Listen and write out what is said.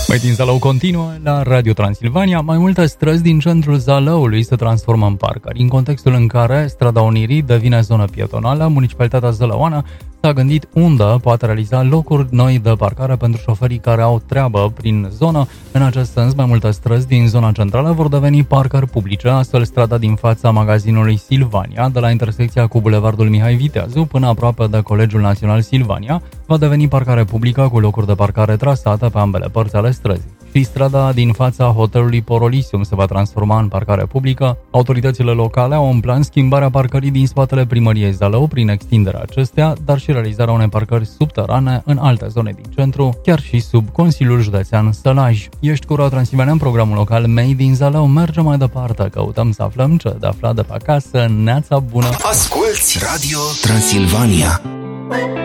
Made in Zalău continuă la Radio Transilvania. Mai multe străzi din centrul Zalăului se transformă în parcări. În contextul în care strada Unirii devine zonă pietonală, municipalitatea zălăoană s-a gândit unde poate realiza locuri noi de parcare pentru șoferii care au treabă prin zonă. În acest sens, mai multe străzi din zona centrală vor deveni parcări publice. Astfel, strada din fața magazinului Silvania, de la intersecția cu bulevardul Mihai Viteazu până aproape de Colegiul Național Silvania, va deveni parcare publică cu locuri de parcare trasate pe ambele părți ale străzii. Și strada din fața hotelului Porolisium se va transforma în parcare publică. Autoritățile locale au în plan schimbarea parcării din spatele primăriei Zalău prin extinderea acesteia, dar și realizarea unei parcări subterane în alte zone din centru, chiar și sub Consiliul Județean Sălaj. Ești cu Radio Transilvania în programul local Made in Zalău. Mergem mai departe, căutăm să aflăm ce de aflat de pe acasă. Neața bună! Asculți Radio Transilvania.